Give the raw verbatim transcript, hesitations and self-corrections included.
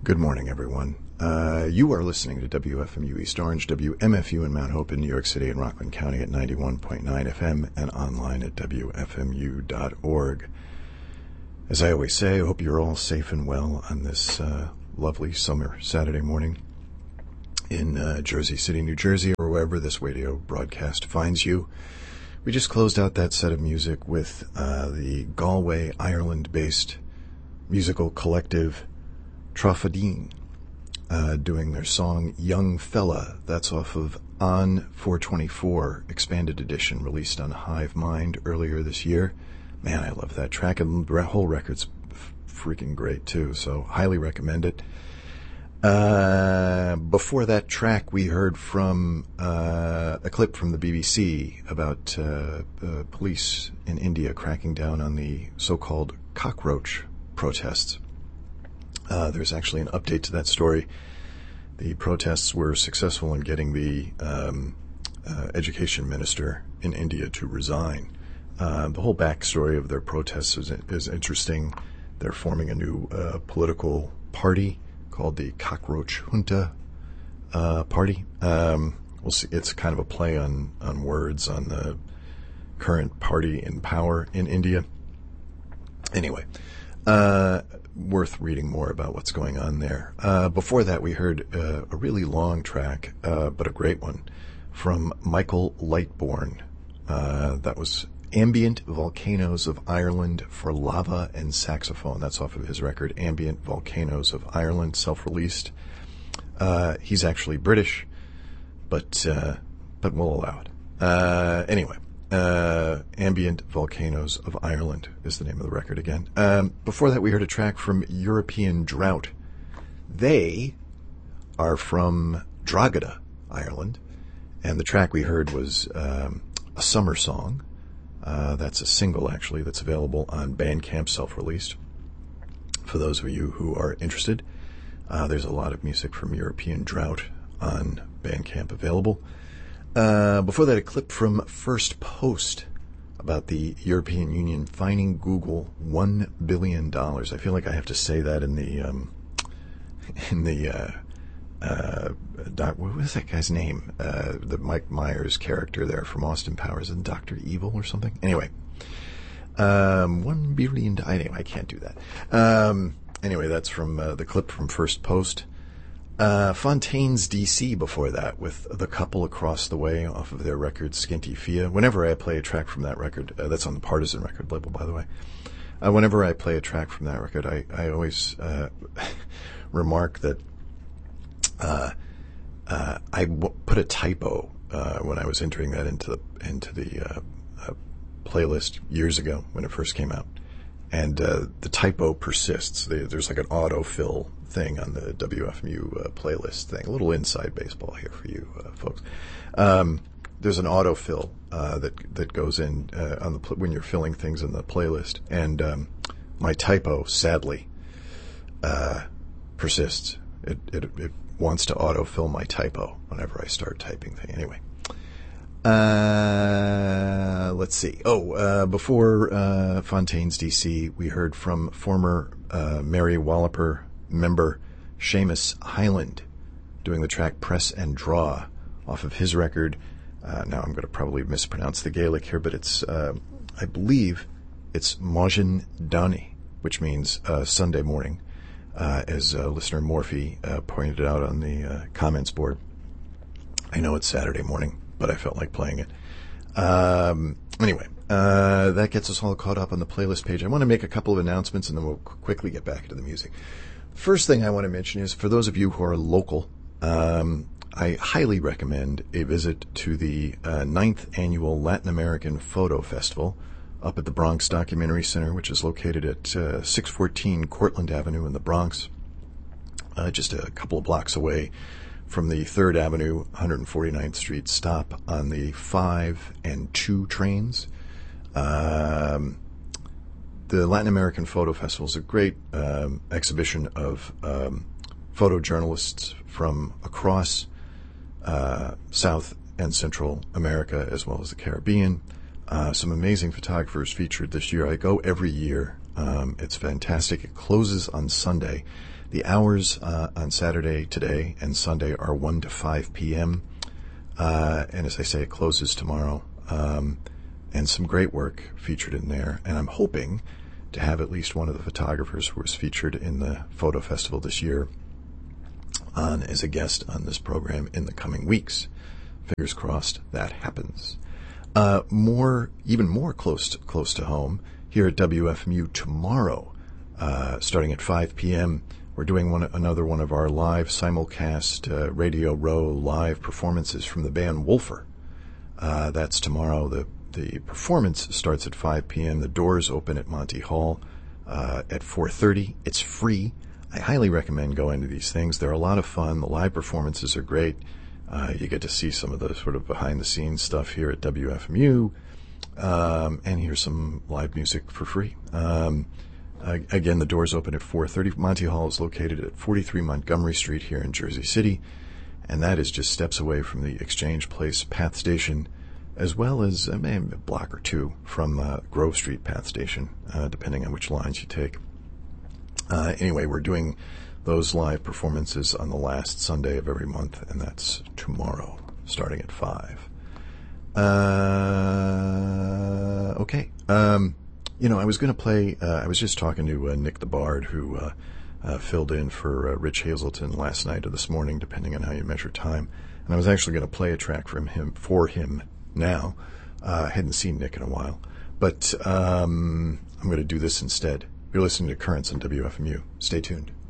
Good morning, everyone. Uh, you are listening to W F M U East Orange, W M F U in Mount Hope in New York City and Rockland County at ninety-one point nine F M and online at W F M U dot org. As I always say, I hope you're all safe and well on this uh, lovely summer Saturday morning in uh, Jersey City, New Jersey, or wherever this radio broadcast finds you. We just closed out that set of music with uh, the Galway, Ireland-based musical collective Trafadine, uh, doing their song Young Fella. That's off of On four twenty-four Expanded Edition, released on Hive Mind earlier this year. Man, I love that track, and the whole record's f- freaking great, too, so highly recommend it. Uh, before that track, we heard from uh, a clip from the B B C about uh, uh, police in India cracking down on the so-called cockroach protests. Uh, there's actually an update to that story. The protests were successful in getting the um, uh, education minister in India to resign. Uh, the whole backstory of their protests is, is interesting. They're forming a new uh, political party called the Cockroach Junta uh, Party. Um, we'll see. It's kind of a play on, on words on the current party in power in India. Anyway, uh, worth reading more about what's going on there. Uh, before that, we heard uh, a really long track, uh, but a great one, from Michael Lightbourne. Uh, that was Ambient Volcanoes of Ireland for Lava and Saxophone. That's off of his record, Ambient Volcanoes of Ireland, self-released. Uh, he's actually British, but uh, but we'll allow it. Uh, anyway. Uh, Ambient Volcanoes of Ireland is the name of the record again. Um, before that, we heard a track from European Drought. They are from Drogheda, Ireland, and the track we heard was um, a summer song. Uh, that's a single, actually, that's available on Bandcamp, self-released. For those of you who are interested, uh, there's a lot of music from European Drought on Bandcamp available. Uh, before that, a clip from First Post about the European Union fining Google one billion dollars. I feel like I have to say that in the, um, in the, uh, uh, doc, what was that guy's name? Uh, the Mike Myers character there from Austin Powers, and Doctor Evil or something? Anyway, um, one billion dollars, anyway, I can't do that. Um, anyway, that's from, uh, the clip from First Post. Uh, Fontaines D C before that, with The Couple Across the Way off of their record Skinty Fia. Whenever I play a track from that record, uh, that's on the Partisan record label, by the way. Uh, whenever I play a track from that record, I, I always uh, remark that uh, uh, I w- put a typo uh, when I was entering that into the, into the uh, uh, playlist years ago when it first came out. And uh, the typo persists. There's like an autofill thing on the W F M U uh, playlist thing. A little inside baseball here for you uh, folks. Um, there's an autofill uh, that that goes in uh, on the pl- when you're filling things in the playlist, and um, my typo, sadly, uh, persists. It, it it wants to autofill my typo whenever I start typing thing. Anyway. Uh, let's see. Oh, uh, before uh, Fontaines D C, we heard from former uh, Mary Walliper member Seamus Hyland doing the track Press and Draw off of his record. Uh, now I'm going to probably mispronounce the Gaelic here, but it's, uh, I believe it's Mojan Dani, which means uh, Sunday morning, uh, as uh, listener Morphy uh, pointed out on the uh, comments board. I know it's Saturday morning, but I felt like playing it. Um, anyway, uh, that gets us all caught up on the playlist page. I want to make a couple of announcements, and then we'll quickly get back into the music. First thing I want to mention is, for those of you who are local, um, I highly recommend a visit to the uh, ninth Annual Latin American Photo Festival up at the Bronx Documentary Center, which is located at uh, six fourteen Cortlandt Avenue in the Bronx, uh, just a couple of blocks away from the third Avenue, one hundred forty-ninth Street stop on the five and two trains. Um, the Latin American Photo Festival is a great um, exhibition of um, photojournalists from across uh, South and Central America, as well as the Caribbean. Uh, some amazing photographers featured this year. I go every year. Um, it's fantastic. It closes on Sunday. The hours uh, on Saturday today and Sunday are one to five p.m., uh, and as I say, it closes tomorrow. Um, and some great work featured in there, and I'm hoping to have at least one of the photographers who was featured in the photo festival this year on as a guest on this program in the coming weeks. Fingers crossed that happens. Uh, more, even more close to, close to home, here at W F M U tomorrow, uh, starting at five p.m., we're doing one, another one of our live simulcast uh, Radio Row live performances from the band Wolfer. Uh, that's tomorrow. The the performance starts at five p.m. The doors open at Monty Hall uh, at four thirty. It's free. I highly recommend going to these things. They're a lot of fun. The live performances are great. Uh, you get to see some of the sort of behind-the-scenes stuff here at W F M U, um, and hear some live music for free. Um, uh, again, the doors open at four thirty. Monty Hall is located at forty-three Montgomery Street here in Jersey City, and that is just steps away from the Exchange Place Path Station, as well as uh, maybe a block or two from uh, Grove Street Path Station, uh, depending on which lines you take. Uh, anyway, we're doing those live performances on the last Sunday of every month, and that's tomorrow, starting at five. Uh, okay. Um, you know, I was going to play, uh, I was just talking to uh, Nick the Bard, who uh, uh, filled in for uh, Rich Hazelton last night or this morning, depending on how you measure time. And I was actually going to play a track from him for him now. Uh, I hadn't seen Nick in a while. But um, I'm going to do this instead. You're listening to Currents on W F M U. Stay tuned.